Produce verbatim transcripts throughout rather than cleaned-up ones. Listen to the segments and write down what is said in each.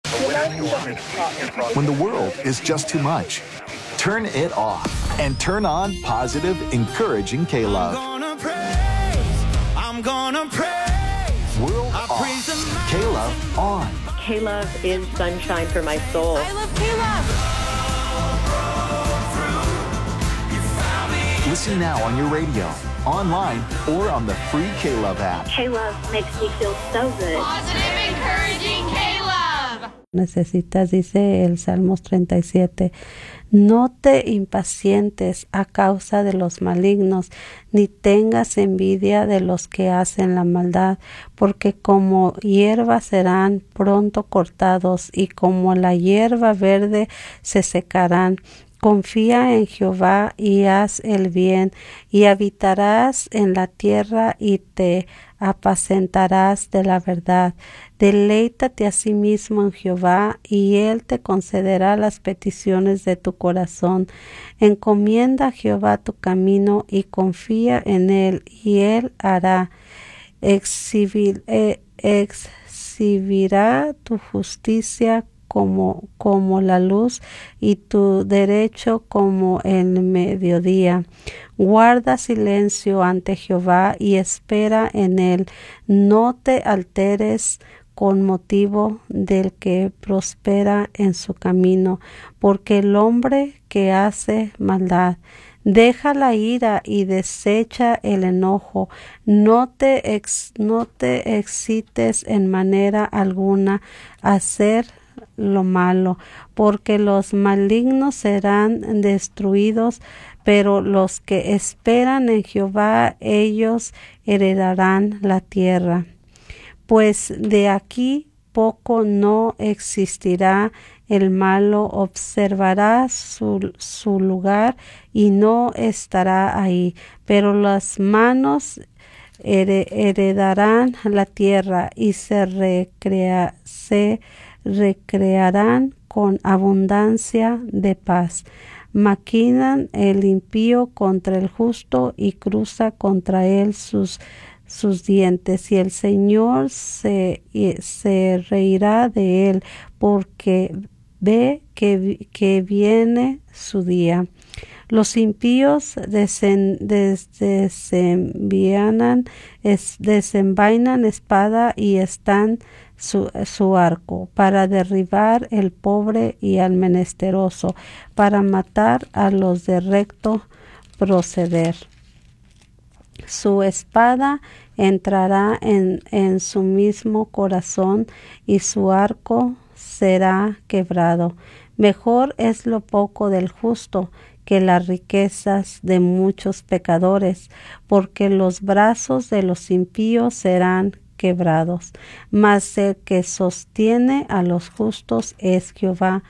When the world is just too much, turn it off and turn on positive, encouraging K-Love. I'm gonna praise, I'm gonna praise. World I off, praise the man. K-Love on. K-Love is sunshine for my soul. I love K-Love. Listen now on your radio, online, or on the free K-Love app. K-Love makes me feel so good. Positive, encouraging K-Love. Necesitas, dice el Salmos treinta y siete, no te impacientes a causa de los malignos, ni tengas envidia de los que hacen la maldad, porque como hierba serán pronto cortados, y como la hierba verde se secarán. Confía en Jehová y haz el bien, y habitarás en la tierra y te apacentarás de la verdad. Deleítate asimismo en Jehová, y él te concederá las peticiones de tu corazón. Encomienda a Jehová tu camino y confía en él, y él hará. Exhibir, eh, exhibirá tu justicia Como, como la luz, y tu derecho como el mediodía. Guarda silencio ante Jehová y espera en él. No te alteres con motivo del que prospera en su camino, porque el hombre que hace maldad deja la ira y desecha el enojo. No te, ex, no te excites en manera alguna a hacer lo malo, porque los malignos serán destruidos, pero los que esperan en Jehová, ellos heredarán la tierra. Pues de aquí poco no existirá el malo, observará su, su lugar y no estará ahí, pero las manos heredarán la tierra y se recrea, se recrearán con abundancia de paz. Maquinan el impío contra el justo y cruza contra él sus, sus dientes, y el Señor se, se reirá de él, porque ve que, que viene su día. Los impíos desen, des, desenvianan, es, desenvainan espada y están su, su arco para derribar el pobre y al menesteroso, para matar a los de recto proceder. Su espada entrará en, en su mismo corazón, y su arco será quebrado. Mejor es lo poco del justo que las riquezas de muchos pecadores, porque los brazos de los impíos serán quebrados. Mas el que sostiene a los justos es Jehová.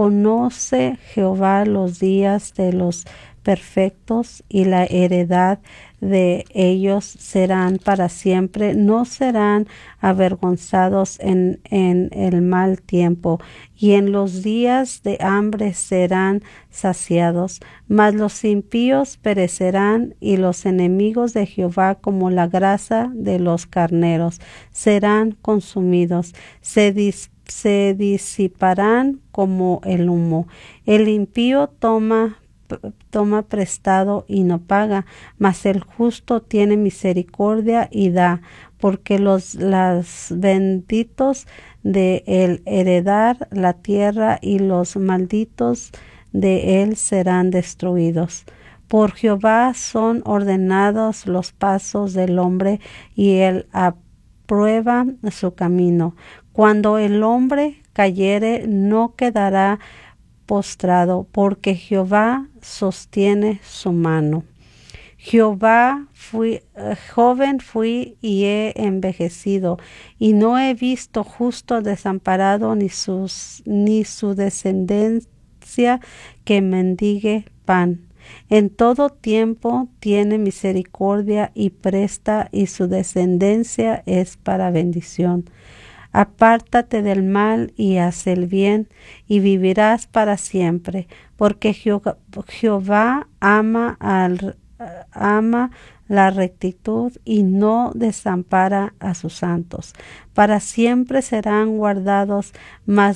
Conoce Jehová los días de los perfectos, y la heredad de ellos serán para siempre. No serán avergonzados en, en el mal tiempo, y en los días de hambre serán saciados. Mas los impíos perecerán, y los enemigos de Jehová, como la grasa de los carneros, serán consumidos. Se dis, se disiparán como el humo. El impío toma toma prestado y no paga, mas el justo tiene misericordia y da, porque los las benditos de él heredar la tierra, y los malditos de él serán destruidos. Por Jehová son ordenados los pasos del hombre, y él aprueba su camino. Cuando el hombre cayere, no quedará postrado, porque Jehová sostiene su mano. Jehová fui, eh, joven fui y he envejecido, y no he visto justo desamparado, ni sus ni su descendencia que mendigue pan. En todo tiempo tiene misericordia y presta, y su descendencia es para bendición. Apártate del mal y haz el bien, y vivirás para siempre, porque Jehová, Jehová ama, al, ama la rectitud y no desampara a sus santos. Para siempre serán guardados, mas